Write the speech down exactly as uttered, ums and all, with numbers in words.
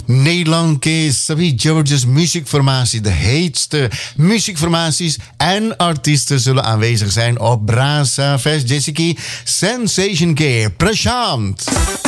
Nederland के सभी जबरदस्त muziekformaties, de heetste muziekformaties en artiesten zullen aanwezig zijn op Brasa Fest. Jessica, Sensation K, Prashant.